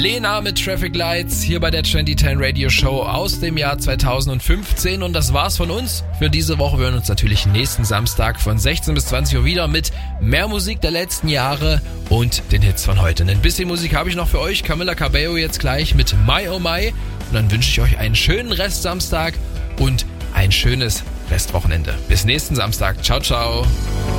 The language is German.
Lena mit Traffic Lights hier bei der 2010 Radio Show aus dem Jahr 2015 und das war's von uns für diese Woche. Wir hören uns natürlich nächsten Samstag von 16 bis 20 Uhr wieder mit mehr Musik der letzten Jahre und den Hits von heute. Ein bisschen Musik habe ich noch für euch. Camila Cabello jetzt gleich mit My Oh My und dann wünsche ich euch einen schönen Rest Samstag und ein schönes Restwochenende. Bis nächsten Samstag. Ciao, ciao.